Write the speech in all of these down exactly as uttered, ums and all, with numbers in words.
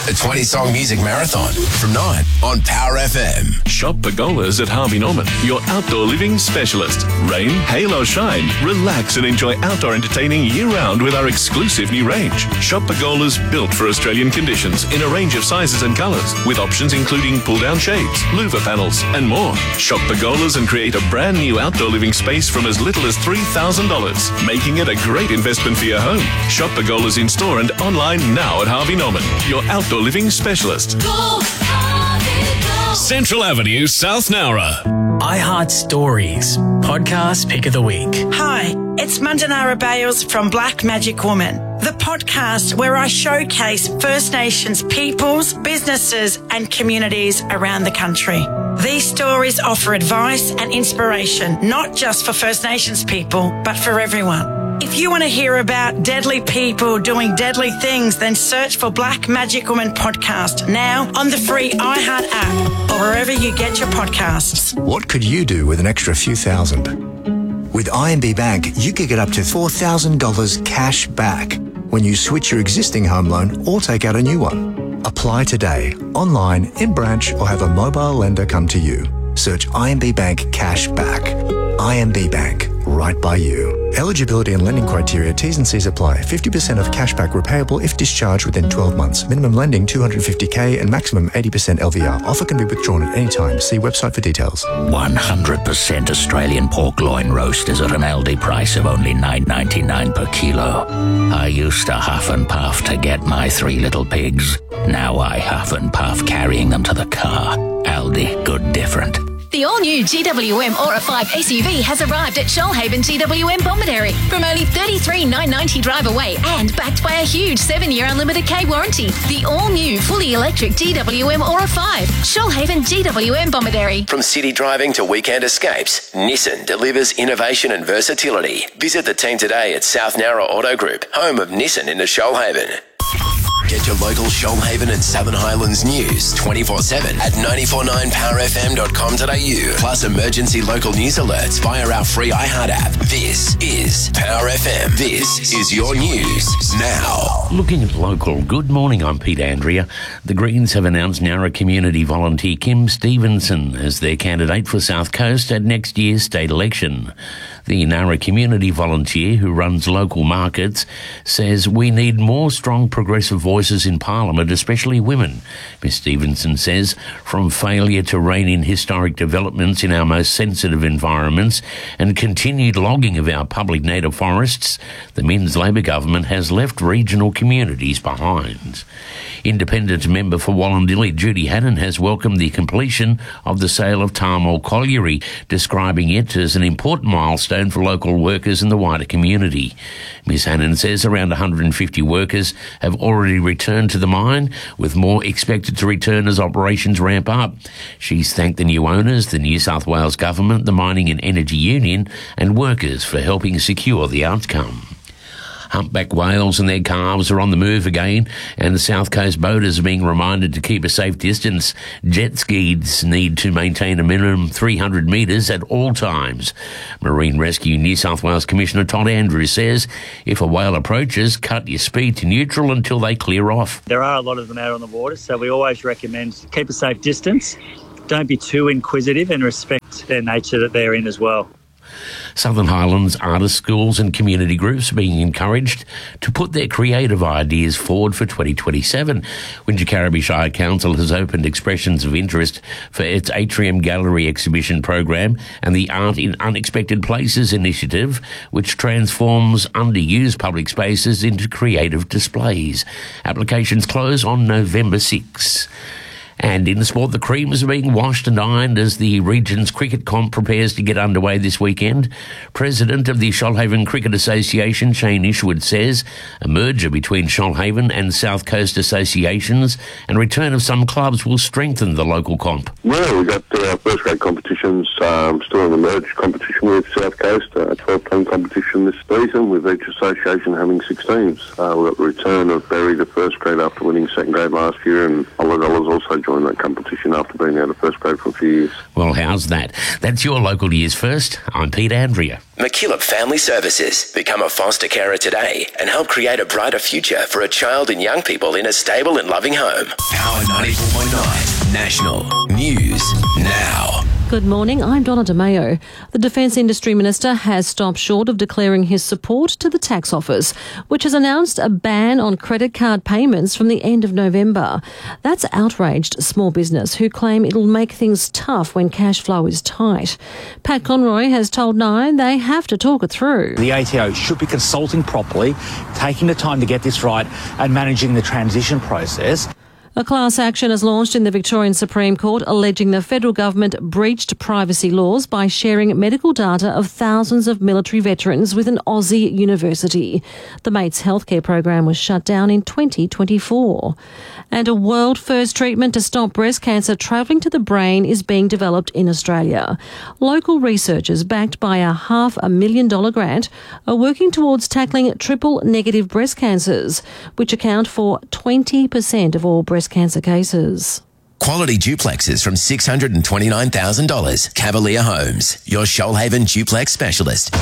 The twenty-song music marathon from nine on Power F M. Shop Pergolas at Harvey Norman, your outdoor living specialist. Rain, hail or shine, relax and enjoy outdoor entertaining year-round with our exclusive new range. Shop Pergolas built for Australian conditions in a range of sizes and colours, with options including pull-down shades, louver panels and more. Shop Pergolas and create a brand new outdoor living space from as little as three thousand dollars, making it a great investment for your home. Shop Pergolas in store and online now at Harvey Norman, your outdoor living specialist. Go, Harvey, go. Central Avenue, South Nowra. iHeart Stories, podcast pick of the week. Hi, it's Mandanara Bales from Black Magic Woman, the podcast where I showcase First Nations peoples, businesses and communities around the country. These stories offer advice and inspiration, not just for First Nations people, but for everyone. If you want to hear about deadly people doing deadly things, then search for Black Magic Woman Podcast now on the free iHeart app or wherever you get your podcasts. What could you do with an extra few thousand? With I M B Bank, you could get up to four thousand dollars cash back when you switch your existing home loan or take out a new one. Apply today, online, in branch, or have a mobile lender come to you. Search I M B Bank Cash Back. I M B Bank, right by you. Eligibility and lending criteria, T's and C's apply. fifty percent of cashback repayable if discharged within twelve months. Minimum lending two hundred fifty thousand and maximum eighty percent L V R. Offer can be withdrawn at any time. See website for details. one hundred percent Australian pork loin roast is at an Aldi price of only nine ninety-nine per kilo. I used to huff and puff to get my three little pigs. Now I huff and puff carrying them to the car. Aldi, good different. The all-new G W M Aura five S U V has arrived at Shoalhaven G W M Bomaderry from only thirty-three thousand nine hundred ninety drive away and backed by a huge seven-year unlimited K warranty. The all-new fully electric G W M Aura five. Shoalhaven G W M Bomaderry. From city driving to weekend escapes, Nissan delivers innovation and versatility. Visit the team today at South Nowra Auto Group, home of Nissan in the Shoalhaven. Get your local Shoalhaven and Southern Highlands news twenty-four seven at nine four nine power f m dot com dot a u. Plus emergency local news alerts via our free iHeart app. This is Power F M. This is your news now. Looking at local, good morning, I'm Pete Andrea. The Greens have announced Nowra community volunteer Kim Stevenson as their candidate for South Coast at next year's state election. The Nowra community volunteer who runs local markets says we need more strong progressive voices in Parliament, especially women. Miss Stevenson says from failure to rein in historic developments in our most sensitive environments and continued logging of our public native forests, the Men's Labor government has left regional communities behind. Independent member for Wallandilly, Judy Hannon, has welcomed the completion of the sale of Tarmore Colliery, describing it as an important milestone for local workers and the wider community. Miss Hannon says around one hundred fifty workers have already returned to the mine, with more expected to return as operations ramp up. She's thanked the new owners, the New South Wales Government, the Mining and Energy Union and workers for helping secure the outcome. Humpback whales and their calves are on the move again, and the South Coast boaters are being reminded to keep a safe distance. Jet skis need to maintain a minimum three hundred metres at all times. Marine Rescue New South Wales Commissioner Todd Andrews says if a whale approaches, cut your speed to neutral until they clear off. There are a lot of them out on the water, so we always recommend keep a safe distance. Don't be too inquisitive and respect their nature that they're in as well. Southern Highlands artist schools and community groups are being encouraged to put their creative ideas forward for twenty twenty-seven. Wingecarribee Shire Council has opened expressions of interest for its Atrium Gallery exhibition program and the Art in Unexpected Places initiative, which transforms underused public spaces into creative displays. Applications close on November sixth. And in the sport, the creams are being washed and ironed as the region's cricket comp prepares to get underway this weekend. President of the Shoalhaven Cricket Association, Shane Ishwood, says a merger between Shoalhaven and South Coast associations and return of some clubs will strengthen the local comp. Well, we've got uh, first grade competitions um, still in the merged competition with South Coast, a uh, twelve-team competition this season, with each association having six teams. Uh, we've got the return of Berry to first grade after winning second grade last year, and Ulladulla's also join that competition after being out of first grade for a few years. Well, how's that? That's your local Years First. I'm Pete Andrea. McKillop Family Services. Become a foster carer today and help create a brighter future for a child and young people in a stable and loving home. Power ninety-four point nine National News Now. Good morning, I'm Donna DeMayo. The Defence Industry Minister has stopped short of declaring his support to the Tax Office, which has announced a ban on credit card payments from the end of November. That's outraged small business who claim it'll make things tough when cash flow is tight. Pat Conroy has told Nine they have to talk it through. The A T O should be consulting properly, taking the time to get this right and managing the transition process. A class action is launched in the Victorian Supreme Court alleging the federal government breached privacy laws by sharing medical data of thousands of military veterans with an Aussie university. The Mates healthcare program was shut down in twenty twenty-four. And a world-first treatment to stop breast cancer travelling to the brain is being developed in Australia. Local researchers, backed by a half a million dollar grant, are working towards tackling triple-negative breast cancers, which account for twenty percent of all breast cancer cases. Quality duplexes from six hundred twenty-nine thousand dollars. Cavalier Homes, your Shoalhaven duplex specialist.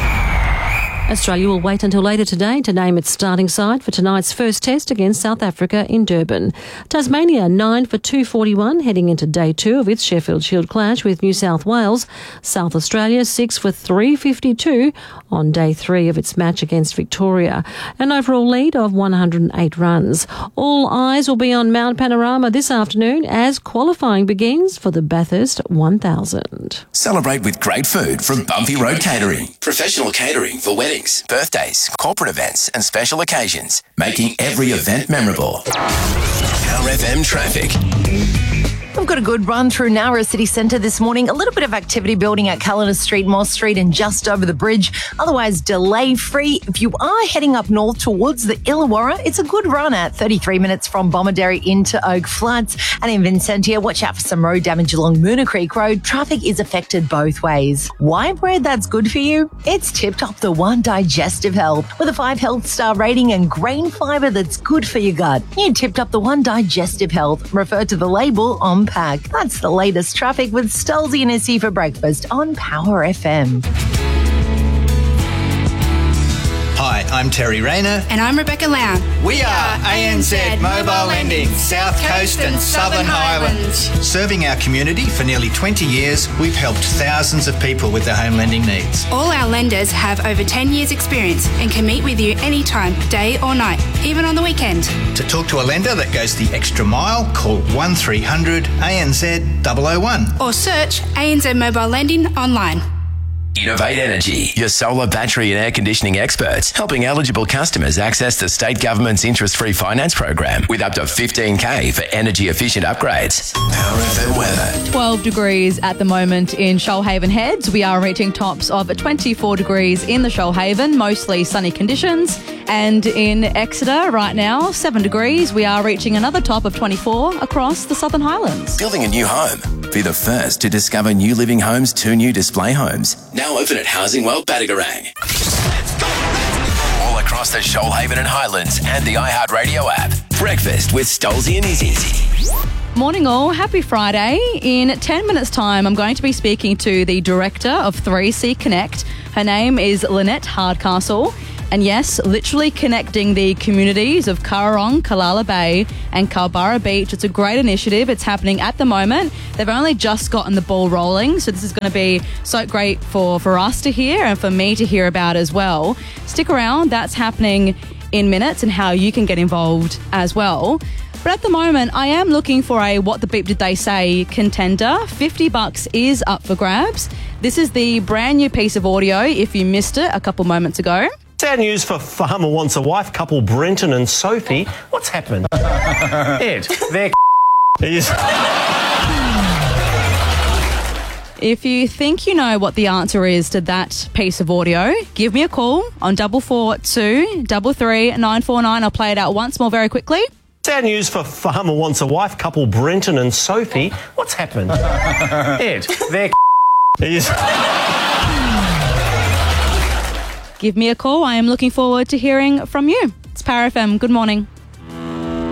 Australia will wait until later today to name its starting side for tonight's first test against South Africa in Durban. Tasmania nine for two forty-one heading into day two of its Sheffield Shield clash with New South Wales. South Australia six for three fifty-two on day three of its match against Victoria. An overall lead of one hundred eight runs. All eyes will be on Mount Panorama this afternoon as qualifying begins for the Bathurst one thousand. Celebrate with great food from Bumpy Road Catering. Professional catering for weddings, birthdays, corporate events and special occasions, making every event memorable. Power F M traffic. We've got a good run through Nowra City Centre this morning. A little bit of activity building at Callender Street, Moss Street and just over the bridge. Otherwise, delay-free. If you are heading up north towards the Illawarra, it's a good run at thirty-three minutes from Bomaderry into Oak Flats. And in Vincentia, watch out for some road damage along Moona Creek Road. Traffic is affected both ways. Why bread that's good for you? It's Tip Top the One Digestive Health with a five health star rating and grain fibre that's good for your gut. You Tipped Up the One Digestive Health. Refer to the label on pack. That's the latest traffic with Stolzy and Issy for breakfast on Power F M. Hi, I'm Terry Rayner. And I'm Rebecca Lown. We are A N Z Mobile Lending, South Coast and Southern Highlands. Serving our community for nearly twenty years, we've helped thousands of people with their home lending needs. All our lenders have over ten years experience and can meet with you anytime, day or night, even on the weekend. To talk to a lender that goes the extra mile, call one three hundred A N Z double oh one. Or search A N Z Mobile Lending online. Innovate Energy, your solar, battery and air conditioning experts, helping eligible customers access the state government's interest-free finance program with up to fifteen K for energy-efficient upgrades. Power F M weather. twelve degrees at the moment in Shoalhaven Heads. We are reaching tops of twenty-four degrees in the Shoalhaven, mostly sunny conditions. And in Exeter right now, seven degrees. We are reaching another top of twenty-four across the Southern Highlands. Building a new home. Be the first to discover New Living Homes' two new display homes. Now open at Housing World Badagarang. All across the Shoalhaven and Highlands and the iHeartRadio app. Breakfast with Stolzy and Izzy. Morning all, happy Friday. In ten minutes time, I'm going to be speaking to the director of three C Connect. Her name is Lynette Hardcastle. And yes, literally connecting the communities of Currarong, Kalala Bay and Kalbarra Beach. It's a great initiative. It's happening at the moment. They've only just gotten the ball rolling, so this is going to be so great for, for us to hear and for me to hear about as well. Stick around. That's happening in minutes and how you can get involved as well. But at the moment, I am looking for a What the Beep Did They Say contender. fifty bucks is up for grabs. This is the brand new piece of audio if you missed it a couple moments ago. Sad news for Farmer Wants a Wife couple Brenton and Sophie. What's happened? Ed, they're is. If you think you know what the answer is to that piece of audio, give me a call on double four two double three nine four nine. I'll play it out once more very quickly. Sad news for Farmer Wants a Wife couple Brenton and Sophie. What's happened? Ed, they're is. Give me a call. I am looking forward to hearing from you. It's Power F M. Good morning.